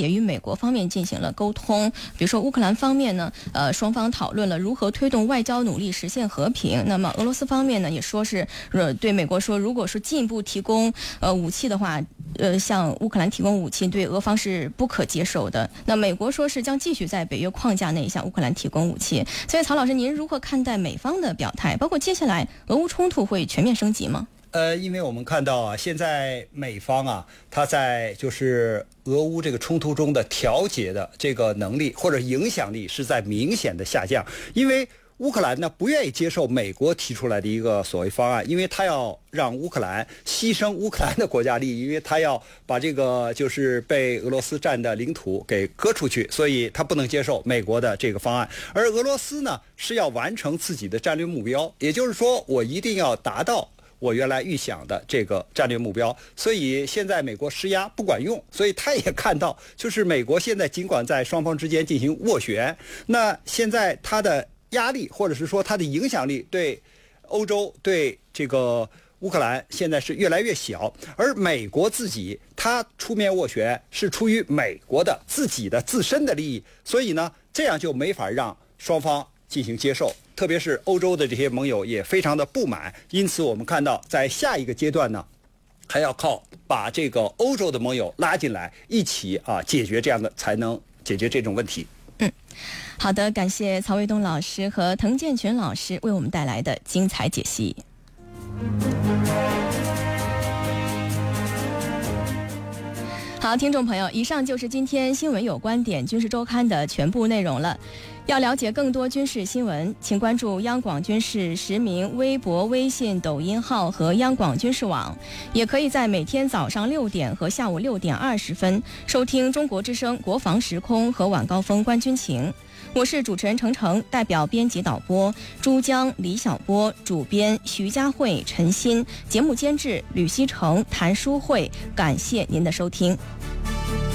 别与美国方面进行了沟通。比如说乌克兰方面呢，双方讨论了如何推动外交努力实现和平。那么俄罗斯方面呢，也说是对美国说，如果说进一步提供武器的话，向乌克兰提供武器对俄方是不可接受的。那美国说是将继续在北约框架内向乌克兰提供武器。所以曹老师，您如何看待美方的表态？包括接下来俄乌冲突会全面升级吗？ 因为我们看到啊，现在美方啊，他在就是俄乌这个冲突中的调节的这个能力或者影响力是在明显的下降。因为乌克兰呢不愿意接受美国提出来的一个所谓方案，因为他要让乌克兰牺牲乌克兰的国家利益，因为他要把这个就是被俄罗斯占的领土给割出去，所以他不能接受美国的这个方案。而俄罗斯呢是要完成自己的战略目标，也就是说我一定要达到我原来预想的这个战略目标，所以现在美国施压不管用，所以他也看到，就是美国现在尽管在双方之间进行斡旋，那现在他的压力或者是说他的影响力对欧洲对这个乌克兰现在是越来越小，而美国自己他出面斡旋是出于美国的自己的自身的利益，所以呢这样就没法让双方进行接受，特别是欧洲的这些盟友也非常的不满。因此我们看到在下一个阶段呢，还要靠把这个欧洲的盟友拉进来一起解决这样的，才能解决这种问题。 好的，感谢曹卫东老师和滕建群老师为我们带来的精彩解析。好，听众朋友，以上就是今天新闻有观点军事周刊的全部内容了。要了解更多军事新闻，请关注央广军事实名微博、微信、抖音号和央广军事网，也可以在每天早上6点和下午6点20分收听中国之声国防时空和晚高峰观军情。我是主持人程程，代表编辑导播珠江、李小波，主编徐佳慧、陈鑫，节目监制吕希成、谭淑慧，感谢您的收听。